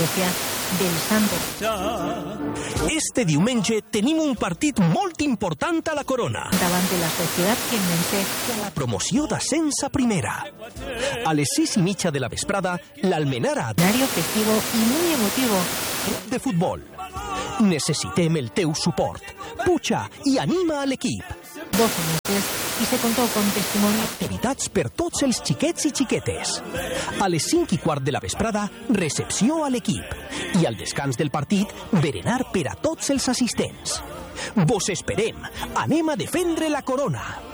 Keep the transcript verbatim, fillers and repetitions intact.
iglesia del Santo. Este diumenge tenim un partit molt important a la Corona. Davant de la Societat Jiennense. La promoció d'ascens a primera. A les sis i mitja de la vesprada, l'Almenara... Horario festivo y muy emotivo. De futbol. Necessitem el teu suport. Puja i anima a l'equip. doce meses y se contó con testimonio. Activitats per tots els xiquets i xiquetes. A les cinc i quart de la vesprada, recepció a l'equip. I al descans del partit, berenar per a tots els assistents. Vos esperem. Anem a defendre la Corona.